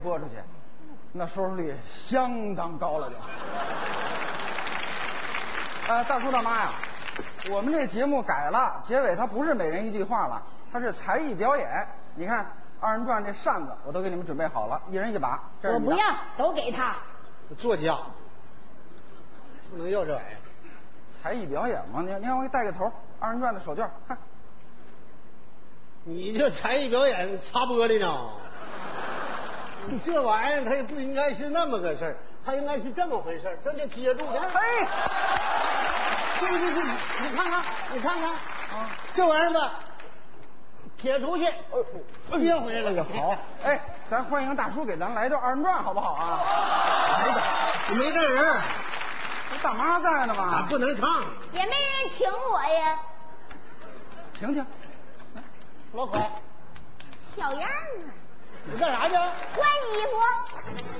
播出去，那收视率相当高了就。大叔大妈呀，我们这节目改了，结尾它不是每人一句话了，它是才艺表演。你看二人转这扇子我都给你们准备好了，一人一把。 我不要，都给他。 作家不能要这玩意儿。 才艺表演嘛，你让我给带个头，二人转的手绢，看。 你这才艺表演擦玻璃呢？你这玩意儿它也不应该是那么个事儿，它应该是这么回事儿，这就接住。 嘿， 对，你看看，啊，这玩意儿吧，撇出去，接回来了。 好，哎，咱欢迎大叔给咱来段二人转，好不好啊？ 没这人， 大妈在呢嘛， 不能唱， 也没人请我呀。 请， 老快， 小样啊！ 你干啥去？ 换衣服。